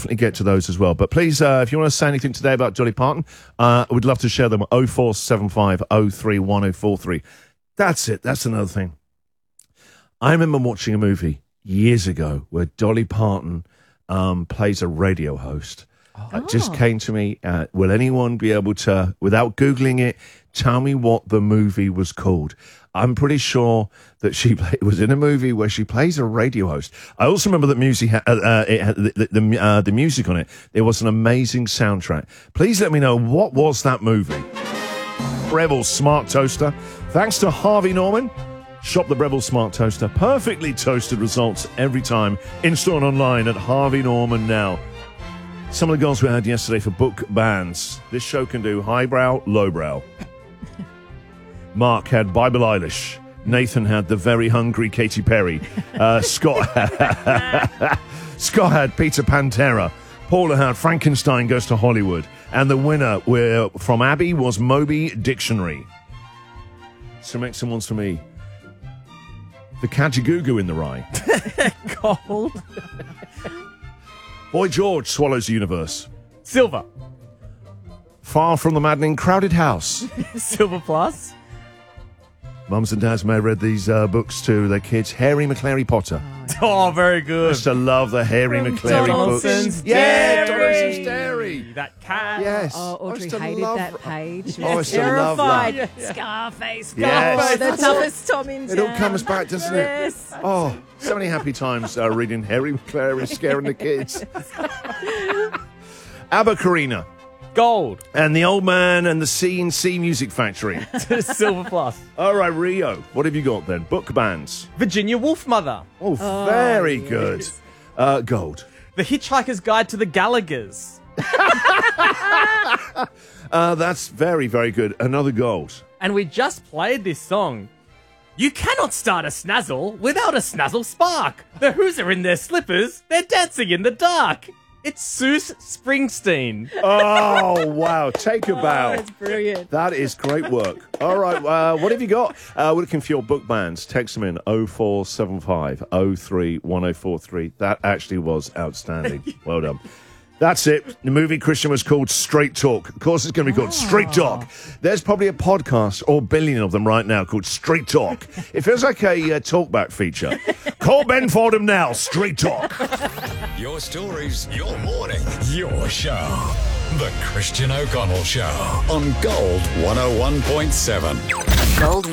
definitely get to those as well. But please, if you want to say anything today about Dolly Parton, we'd love to share them. 0475 03 1043. That's it. That's another thing. I remember watching a movie years ago where Dolly Parton plays a radio host. It just came to me. Will anyone be able to, without Googling it, tell me what the movie was called? I'm pretty sure that it was in a movie where she plays a radio host. I also remember that music it had the music on it. There was an amazing soundtrack. Please let me know, what was that movie? Breville Smart Toaster. Thanks to Harvey Norman. Shop the Breville Smart Toaster. Perfectly toasted results every time. In-store and online at Harvey Norman now. Some of the goals we had yesterday for book bands. This show can do highbrow, lowbrow. Mark had Bible Eilish. Nathan had the very hungry Katy Perry. Scott had Peter Pantera. Paula had Frankenstein Goes to Hollywood. And the winner from Abby was Moby Dictionary. So make some ones for me. The Kajagoogoo in the Rye. Gold. Boy George swallows the universe. Silver. Far from the maddening crowded house. Silver plus. Mums and dads may have read these books to their kids. Harry McClary Potter. Oh, very good. I used to love the Harry McClary Donaldson's books. Yeah, Dairy. Donaldson's Dairy. That cat. Yes. Oh, I Audrey used to hated love- that page. She Oh, I was used to love that. terrified. Scarface, Yes. Scarface, the That's toughest Tom in town. It all comes back, doesn't it? Yes. Oh, so many happy times reading Harry McClary scaring the kids. Abba Karina. Gold. And the Old Man and the C&C Music Factory. Silver plus. All right, Rio. What have you got then? Book bands. Virginia Woolf Mother. Oh, very good. Gold. The Hitchhiker's Guide to the Gallaghers. That's very, very good. Another gold. And we just played this song. You cannot start a snazzle without a snazzle spark. The Who's are in their slippers. They're dancing in the dark. It's Seuss Springsteen. Oh, wow. Take a bow. That's brilliant. That is great work. All right, what have you got? We're looking for your book bands. Text them in 0475 03 1043. That actually was outstanding. Well done. That's it. The movie, Christian, was called Straight Talk. Of course, it's going to be called Straight Talk. There's probably a podcast, or a billion of them right now, called Straight Talk. It feels like a talkback feature. Call Ben Fordham now. Straight Talk. Your stories, your morning, your show. The Christian O'Connell Show on Gold 101.7. Gold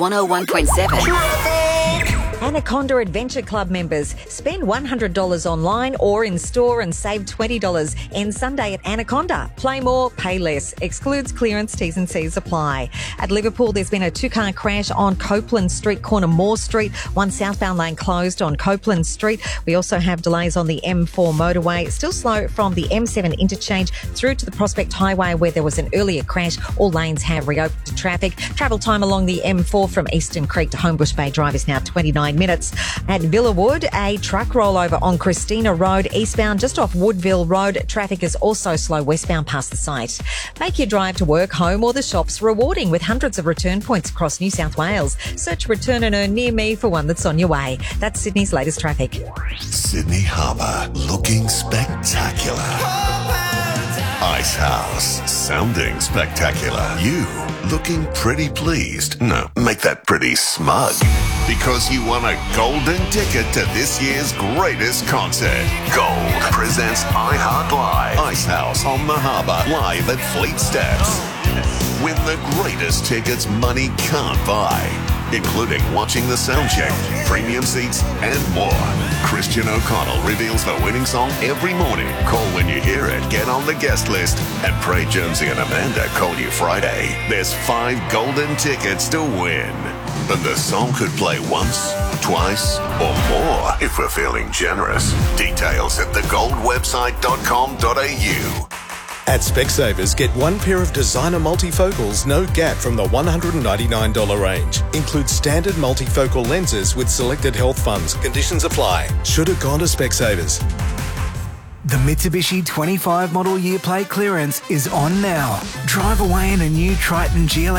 101.7. Anaconda Adventure Club members spend $100 online or in store and save $20. End Sunday at Anaconda. Play more, pay less. Excludes clearance, T's and C's apply. At Liverpool, there's been a two-car crash on Copeland Street, corner Moore Street. One southbound lane closed on Copeland Street. We also have delays on the M4 motorway. Still slow from the M7 interchange through to the Prospect Highway where there was an earlier crash. All lanes have reopened to traffic. Travel time along the M4 from Eastern Creek to Homebush Bay Drive is now 29 minutes. At Villawood, a truck rollover on Christina Road eastbound just off Woodville Road. Traffic is also slow westbound past the site. Make your drive to work, home or the shops rewarding with hundreds of return points across New South Wales. Search Return and Earn near me for one that's on your way. That's Sydney's latest traffic. Sydney Harbour, looking spectacular. Ice House, sounding spectacular. You, looking pretty pleased. No, make that pretty smug. Because you won a golden ticket to this year's greatest concert. Gold presents iHeart Live. Ice House on the Harbour, live at Fleet Steps. Win the greatest tickets money can't buy, including watching the sound check, premium seats, and more. Christian O'Connell reveals the winning song every morning. Call when you hear it, get on the guest list, and pray Jonesy and Amanda call you Friday. There's 5 golden tickets to win. And the song could play once, twice, or more if we're feeling generous. Details at thegoldwebsite.com.au. At Specsavers, get one pair of designer multifocals, no gap from the $199 range. Includes standard multifocal lenses with selected health funds. Conditions apply. Should have gone to Specsavers. The Mitsubishi 25 model year plate clearance is on now. Drive away in a new Triton GLA